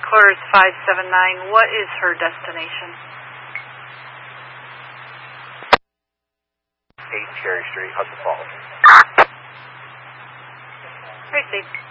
Cler's 579. What is her destination? 8 Cherry Street, Hudson Falls. Tracy.